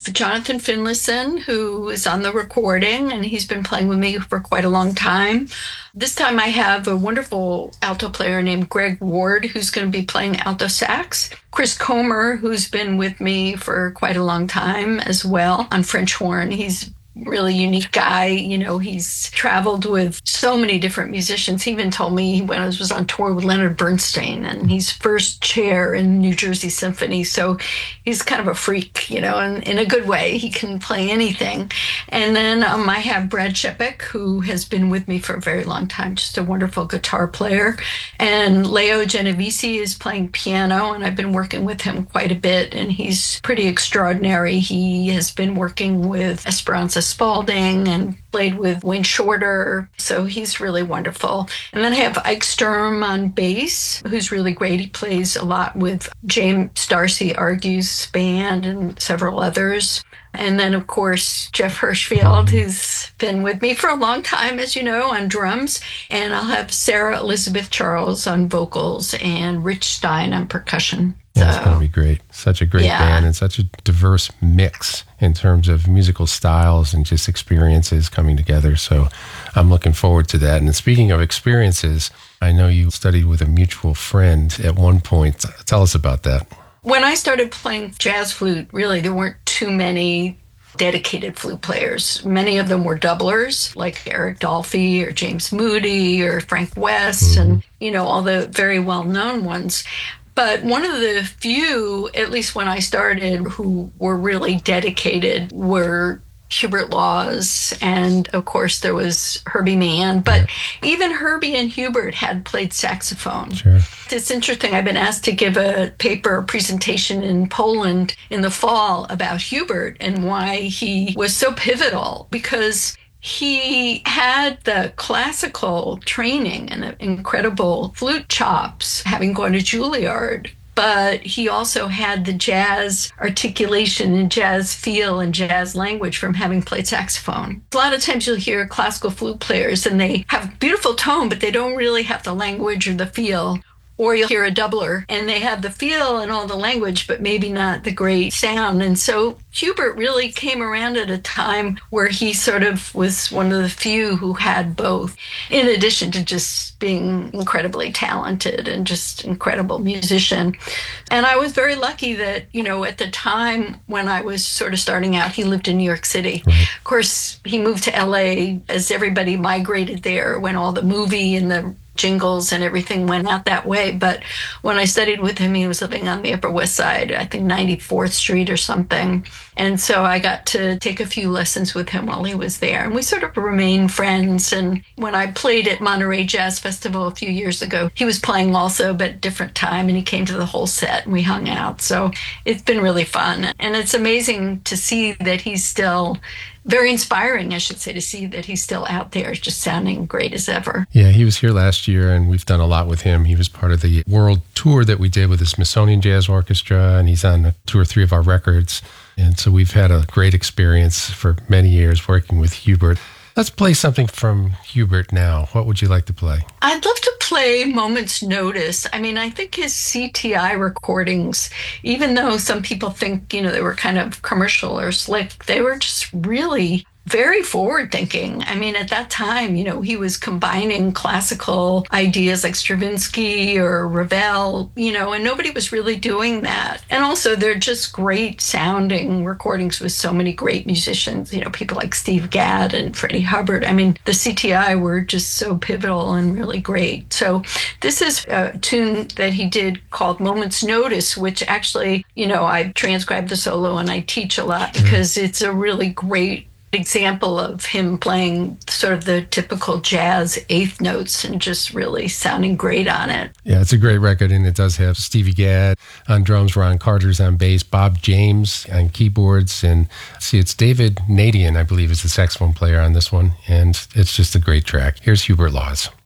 Jonathan Finlayson, who is on the recording, and he's been playing with me for quite a long time. This time I have a wonderful alto player named Greg Ward, who's going to be playing alto sax. Chris Comer, who's been with me for quite a long time as well on French horn. He's really unique guy. He's traveled with so many different musicians. He even told me when I was on tour with Leonard Bernstein, and he's first chair in New Jersey Symphony. So he's kind of a freak, and in a good way. He can play anything. And then I have Brad Shepik, who has been with me for a very long time, just a wonderful guitar player. And Leo Genovese is playing piano, and I've been working with him quite a bit, and he's pretty extraordinary. He has been working with Esperanza Spalding and played with Wayne Shorter, so he's really wonderful. And then I have Ike Sturm on bass, who's really great. He plays a lot with James Darcy Argue's band and several others. And then, of course, Jeff Hirschfield, who's been with me for a long time, as you know, on drums. And I'll have Sarah Elizabeth Charles on vocals and Rich Stein on percussion. Yeah, it's going to be great. Such a great band and such a diverse mix in terms of musical styles and just experiences coming together. So I'm looking forward to that. And speaking of experiences, I know you studied with a mutual friend at one point. Tell us about that. When I started playing jazz flute, really, there weren't too many dedicated flute players. Many of them were doublers, like Eric Dolphy or James Moody or Frank West and, all the very well-known ones. But one of the few, at least when I started, who were really dedicated were Hubert Laws, and of course there was Herbie Mann, but even Herbie and Hubert had played saxophone. Sure. It's interesting, I've been asked to give a paper presentation in Poland in the fall about Hubert and why he was so pivotal, because he had the classical training and the incredible flute chops, having gone to Juilliard, but he also had the jazz articulation and jazz feel and jazz language from having played saxophone. A lot of times you'll hear classical flute players and they have beautiful tone, but they don't really have the language or the feel. Or you'll hear a doubler and they have the feel and all the language, but maybe not the great sound. And so Hubert really came around at a time where he sort of was one of the few who had both, in addition to just being incredibly talented and just incredible musician. And I was very lucky that, at the time when I was sort of starting out, he lived in New York City. Right. Of course, he moved to LA as everybody migrated there when all the movie and the jingles and everything went out that way. But when I studied with him, he was living on the Upper West Side, I think 94th Street or something. And so I got to take a few lessons with him while he was there. And we sort of remained friends. And when I played at Monterey Jazz Festival a few years ago, he was playing also, but at a different time. And he came to the whole set and we hung out. So it's been really fun. And it's amazing to see that he's still very inspiring, I should say, to see that he's still out there just sounding great as ever. Yeah, he was here last year and we've done a lot with him. He was part of the world tour that we did with the Smithsonian Jazz Orchestra, and he's on 2 or 3 of our records. And so we've had a great experience for many years working with Hubert. Let's play something from Hubert now. What would you like to play? I'd love to play Moment's Notice. I think his CTI recordings, even though some people think, they were kind of commercial or slick, they were just really very forward-thinking. At that time, he was combining classical ideas like Stravinsky or Ravel, and nobody was really doing that. And also, they're just great-sounding recordings with so many great musicians, people like Steve Gadd and Freddie Hubbard. The CTI were just so pivotal and really great. So this is a tune that he did called Moment's Notice, which actually, I transcribed the solo and I teach a lot because it's a really great example of him playing sort of the typical jazz eighth notes and just really sounding great on it. Yeah, it's a great record, and it does have Stevie Gadd on drums, Ron Carter's on bass, Bob James on keyboards, and it's David Nadian, I believe, is the saxophone player on this one, and it's just a great track. Here's Hubert Laws.